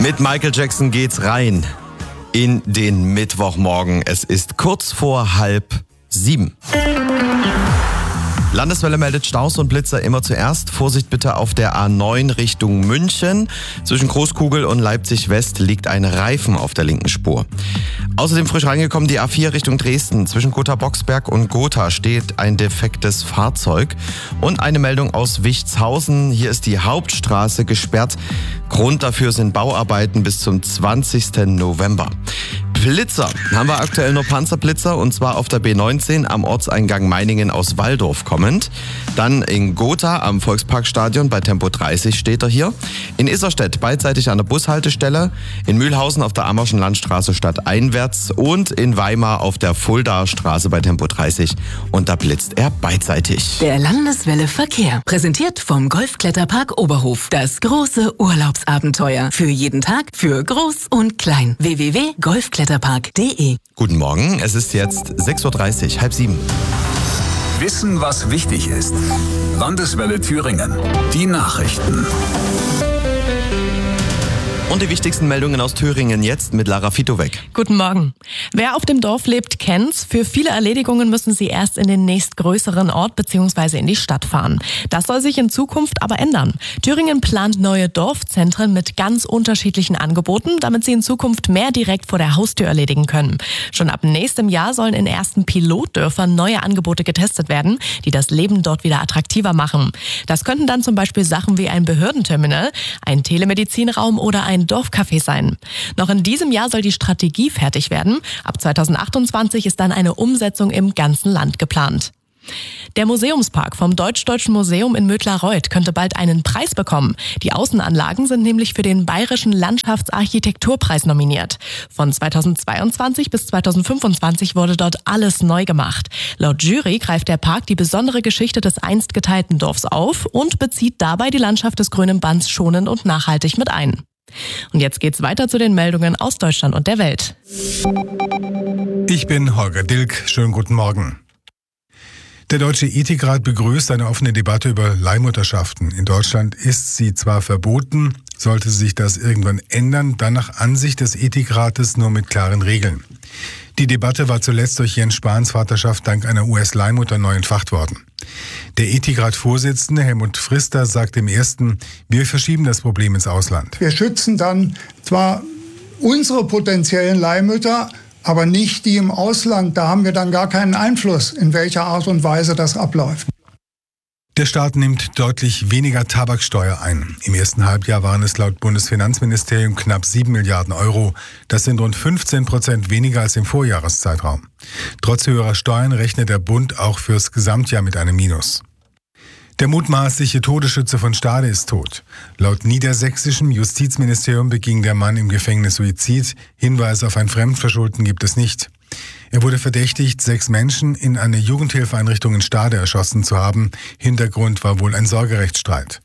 Mit Michael Jackson geht's rein in den Mittwochmorgen. Es ist kurz vor 6:30. Landeswelle meldet Staus und Blitzer immer zuerst. Vorsicht bitte auf der A9 Richtung München. Zwischen Großkugel und Leipzig West liegt ein Reifen auf der linken Spur. Außerdem frisch reingekommen die A4 Richtung Dresden. Zwischen Gotha-Boxberg und Gotha steht ein defektes Fahrzeug. Und eine Meldung aus Wichtshausen. Hier ist die Hauptstraße gesperrt. Grund dafür sind Bauarbeiten bis zum 20. November. Blitzer haben wir aktuell nur Panzerblitzer und zwar auf der B19 am Ortseingang Meiningen aus Walldorf kommend. Dann in Gotha am Volksparkstadion bei Tempo 30 steht er hier. In Isserstedt beidseitig an der Bushaltestelle. In Mühlhausen auf der Ammerschen Landstraße stadteinwärts und in Weimar auf der Fuldaer Straße bei Tempo 30. Und da blitzt er beidseitig. Der Landeswelle Verkehr. Präsentiert vom Golfkletterpark Oberhof. Das große Urlaubsabenteuer. Für jeden Tag, für groß und klein. www.golfkletterpark.de. Guten Morgen, es ist jetzt 6:30 Uhr, 6:30. Wissen, was wichtig ist. Landeswelle Thüringen. Die Nachrichten. Und die wichtigsten Meldungen aus Thüringen jetzt mit Lara Fitowek. Guten Morgen. Wer auf dem Dorf lebt, kennt's. Für viele Erledigungen müssen sie erst in den nächstgrößeren Ort bzw. in die Stadt fahren. Das soll sich in Zukunft aber ändern. Thüringen plant neue Dorfzentren mit ganz unterschiedlichen Angeboten, damit sie in Zukunft mehr direkt vor der Haustür erledigen können. Schon ab nächstem Jahr sollen in ersten Pilotdörfern neue Angebote getestet werden, die das Leben dort wieder attraktiver machen. Das könnten dann zum Beispiel Sachen wie ein Behördenterminal, ein Telemedizinraum oder ein Dorfcafé sein. Noch in diesem Jahr soll die Strategie fertig werden. Ab 2028 ist dann eine Umsetzung im ganzen Land geplant. Der Museumspark vom Deutsch-Deutschen Museum in Mödlareuth könnte bald einen Preis bekommen. Die Außenanlagen sind nämlich für den Bayerischen Landschaftsarchitekturpreis nominiert. Von 2022 bis 2025 wurde dort alles neu gemacht. Laut Jury greift der Park die besondere Geschichte des einst geteilten Dorfs auf und bezieht dabei die Landschaft des Grünen Bands schonend und nachhaltig mit ein. Und jetzt geht's weiter zu den Meldungen aus Deutschland und der Welt. Ich bin Holger Dilk. Schönen guten Morgen. Der Deutsche Ethikrat begrüßt eine offene Debatte über Leihmutterschaften. In Deutschland ist sie zwar verboten, sollte sich das irgendwann ändern, dann nach Ansicht des Ethikrates nur mit klaren Regeln. Die Debatte war zuletzt durch Jens Spahns Vaterschaft dank einer US-Leihmutter neu entfacht worden. Der Ethikrat-Vorsitzende Helmut Frister sagt im Ersten, wir verschieben das Problem ins Ausland. Wir schützen dann zwar unsere potenziellen Leihmütter, aber nicht die im Ausland. Da haben wir dann gar keinen Einfluss, in welcher Art und Weise das abläuft. Der Staat nimmt deutlich weniger Tabaksteuer ein. Im ersten Halbjahr waren es laut Bundesfinanzministerium knapp 7 Milliarden Euro. Das sind rund 15% weniger als im Vorjahreszeitraum. Trotz höherer Steuern rechnet der Bund auch fürs Gesamtjahr mit einem Minus. Der mutmaßliche Todesschütze von Stade ist tot. Laut niedersächsischem Justizministerium beging der Mann im Gefängnis Suizid. Hinweise auf ein Fremdverschulden gibt es nicht. Er wurde verdächtigt, 6 Menschen in eine Jugendhilfeeinrichtung in Stade erschossen zu haben. Hintergrund war wohl ein Sorgerechtsstreit.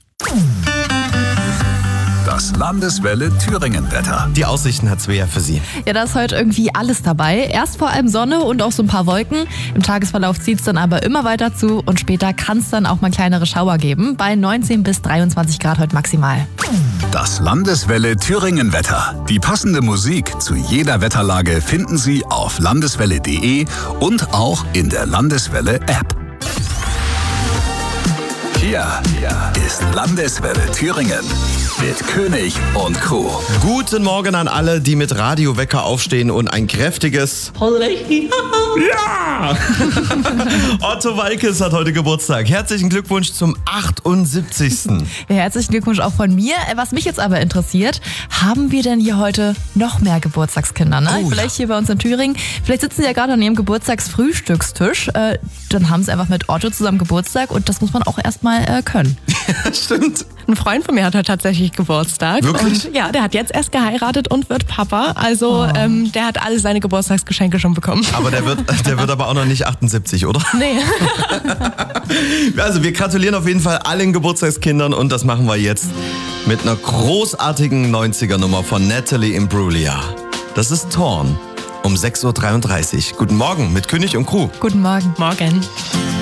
Das Landeswelle Thüringen-Wetter. Die Aussichten hat Svea für Sie. Ja, da ist heute irgendwie alles dabei. Erst vor allem Sonne und auch so ein paar Wolken. Im Tagesverlauf zieht es dann aber immer weiter zu und später kann es dann auch mal kleinere Schauer geben. Bei 19 bis 23 Grad heute maximal. Das Landeswelle Thüringen-Wetter. Die passende Musik zu jeder Wetterlage finden Sie auf landeswelle.de und auch in der Landeswelle-App. Hier ist Landeswelle Thüringen mit König und Crew. Guten Morgen an alle, die mit Radiowecker aufstehen und ein kräftiges Ja! Otto Walkes hat heute Geburtstag. Herzlichen Glückwunsch zum 78. Ja, herzlichen Glückwunsch auch von mir. Was mich jetzt aber interessiert, haben wir denn hier heute noch mehr Geburtstagskinder? Ne? Oh, vielleicht hier bei uns in Thüringen. Vielleicht sitzen sie ja gerade an ihrem Geburtstagsfrühstückstisch. Dann haben sie einfach mit Otto zusammen Geburtstag und das muss man auch erstmal können. Stimmt. Ein Freund von mir hat heute tatsächlich Geburtstag. Wirklich? Und ja, der hat jetzt erst geheiratet und wird Papa. Also der hat alle seine Geburtstagsgeschenke schon bekommen. Aber der wird aber auch noch nicht 78, oder? Nee. Also wir gratulieren auf jeden Fall allen Geburtstagskindern und das machen wir jetzt mit einer großartigen 90er-Nummer von Natalie Imbruglia. Das ist Torn um 6:33 Uhr. Guten Morgen mit König und Crew. Guten Morgen. Morgen.